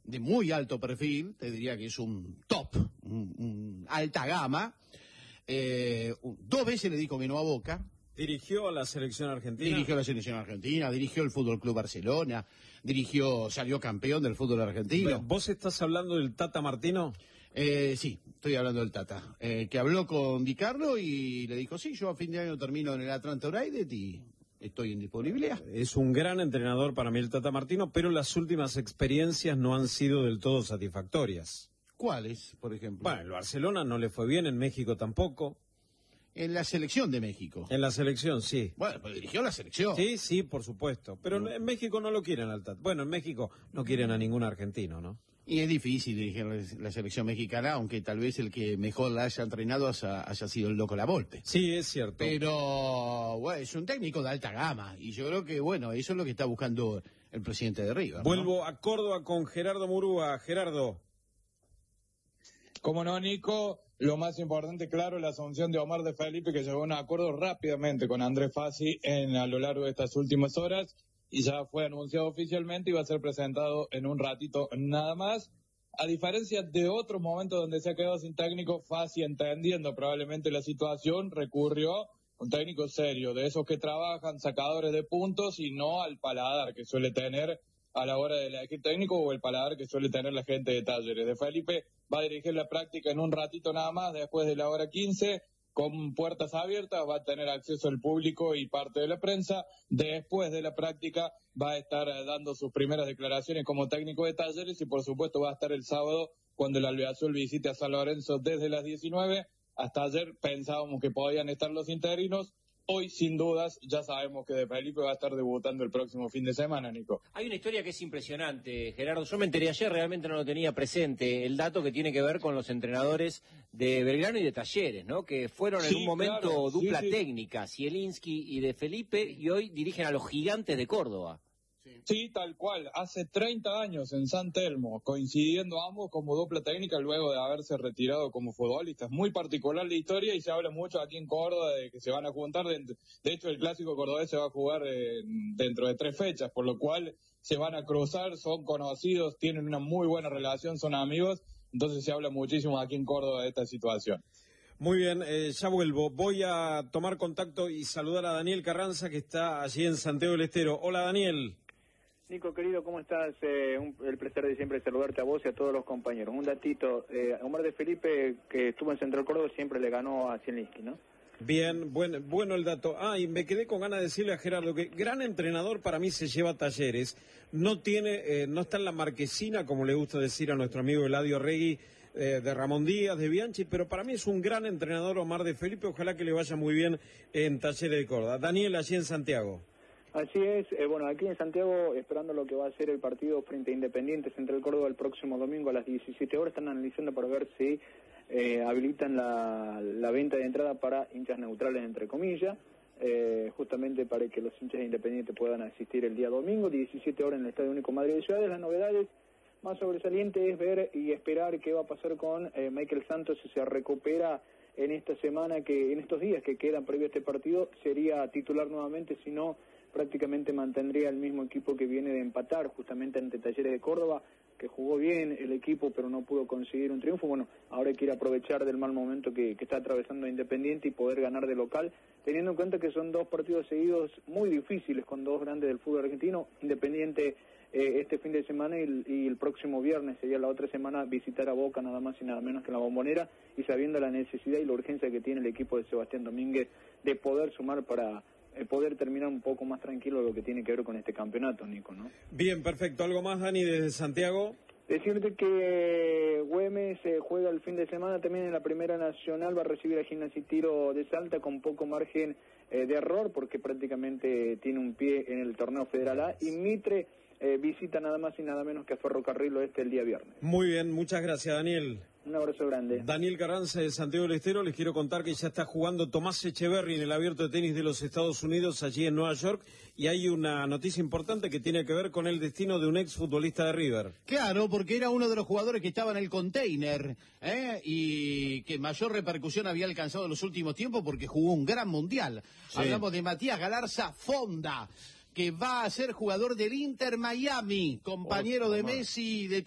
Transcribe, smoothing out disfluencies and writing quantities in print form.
de muy alto perfil, te diría que es un top, un alta gama. 2 veces le dijo que no a Boca. ¿Dirigió a la selección argentina? Dirigió a la selección argentina, dirigió el Fútbol Club Barcelona, salió campeón del fútbol argentino. ¿Vos estás hablando del Tata Martino? Sí, estoy hablando del Tata, que habló con Di Carlo y le dijo, sí, yo a fin de año termino en el Atlanta United y estoy en disponibilidad. Es un gran entrenador para mí el Tata Martino, pero las últimas experiencias no han sido del todo satisfactorias. ¿Cuáles, por ejemplo? Bueno, el Barcelona no le fue bien, en México tampoco. En la selección de México. En la selección, sí. Bueno, pues dirigió la selección. Sí, por supuesto. Pero en México no lo quieren al Tata. Bueno, en México no quieren a ningún argentino, ¿no? Y es difícil dirigir la selección mexicana, aunque tal vez el que mejor la haya entrenado haya sido el Loco Lavolpe. Sí, es cierto. Pero, bueno, es un técnico de alta gama. Y yo creo que, bueno, eso es lo que está buscando el presidente de River, ¿no? Vuelvo a Córdoba con Gerardo Murúa. Gerardo. Como no, Nico, lo más importante, claro, la asunción de Omar de Felipe, que llegó a un acuerdo rápidamente con Andrés Fassi a lo largo de estas últimas horas, y ya fue anunciado oficialmente y va a ser presentado en un ratito nada más. A diferencia de otros momentos donde se ha quedado sin técnico, Fassi, entendiendo probablemente la situación, recurrió a un técnico serio, de esos que trabajan, sacadores de puntos, y no al paladar que suele tener a la hora de elegir técnico o el paladar que suele tener la gente de Talleres. De Felipe va a dirigir la práctica en un ratito nada más, después de la hora 15, con puertas abiertas, va a tener acceso al público y parte de la prensa. Después de la práctica va a estar dando sus primeras declaraciones como técnico de Talleres y por supuesto va a estar el sábado cuando el Albiazul visite a San Lorenzo desde las 19. Hasta ayer pensábamos que podían estar los interinos. Hoy, sin dudas, ya sabemos que De Felipe va a estar debutando el próximo fin de semana, Nico. Hay una historia que es impresionante, Gerardo. Yo me enteré ayer, realmente no lo tenía presente, el dato que tiene que ver con los entrenadores de Belgrano y de Talleres, ¿no? Que fueron en un momento claro, dupla técnica, Zielinski y De Felipe, y hoy dirigen a los Gigantes de Córdoba. Sí, tal cual. Hace 30 años en San Telmo, coincidiendo ambos como dupla técnica luego de haberse retirado como futbolistas. Muy particular la historia y se habla mucho aquí en Córdoba de que se van a juntar. De hecho, el clásico cordobés se va a jugar dentro de 3 fechas, por lo cual se van a cruzar, son conocidos, tienen una muy buena relación, son amigos. Entonces se habla muchísimo aquí en Córdoba de esta situación. Muy bien, ya vuelvo. Voy a tomar contacto y saludar a Daniel Carranza, que está allí en Santiago del Estero. Hola, Daniel. Nico, querido, ¿cómo estás? El placer de siempre saludarte a vos y a todos los compañeros. Un datito, Omar de Felipe, que estuvo en Central Córdoba, siempre le ganó a Zielinski, ¿no? Bien, bueno el dato. Y me quedé con ganas de decirle a Gerardo que gran entrenador para mí se lleva Talleres. No está en la marquesina, como le gusta decir a nuestro amigo Eladio Regui, de Ramón Díaz, de Bianchi, pero para mí es un gran entrenador Omar de Felipe. Ojalá que le vaya muy bien en Talleres de Córdoba. Daniel, allí en Santiago. Así es, bueno, aquí en Santiago, esperando lo que va a ser el partido frente a Independiente Central Córdoba el próximo domingo a las 17 horas, están analizando para ver si habilitan la venta de entrada para hinchas neutrales, entre comillas, justamente para que los hinchas de Independiente puedan asistir el día domingo, 17 horas en el Estadio Único Madrid de Ciudades. Las novedades más sobresalientes es ver y esperar qué va a pasar con Michael Santos si se recupera en esta semana, en estos días que quedan previo a este partido, sería titular nuevamente, si no prácticamente mantendría el mismo equipo que viene de empatar justamente ante Talleres de Córdoba, que jugó bien el equipo pero no pudo conseguir un triunfo. Bueno, ahora quiere aprovechar del mal momento que está atravesando Independiente y poder ganar de local, teniendo en cuenta que son 2 partidos seguidos muy difíciles con 2 grandes del fútbol argentino. Independiente este fin de semana y el próximo viernes, sería la otra semana, visitar a Boca nada más y nada menos que en la Bombonera, y sabiendo la necesidad y la urgencia que tiene el equipo de Sebastián Domínguez de poder sumar para poder terminar un poco más tranquilo lo que tiene que ver con este campeonato, Nico, ¿no? Bien, perfecto. ¿Algo más, Dani, desde Santiago? Decirte que Güemes juega el fin de semana también en la Primera Nacional, va a recibir a Gimnasia y Tiro de Salta con poco margen de error porque prácticamente tiene un pie en el torneo Federal A, y Mitre visita nada más y nada menos que a Ferrocarril Oeste el día viernes. Muy bien, muchas gracias, Daniel. Un abrazo grande. Daniel Carranza de Santiago del Estero. Les quiero contar que ya está jugando Tomás Echeverry en el Abierto de Tenis de los Estados Unidos, allí en Nueva York, y hay una noticia importante que tiene que ver con el destino de un exfutbolista de River. Claro, porque era uno de los jugadores que estaba en el container, y que mayor repercusión había alcanzado en los últimos tiempos porque jugó un gran mundial. Sí. Hablamos de Matías Galarza Fonda, que va a ser jugador del Inter Miami, compañero de Messi, de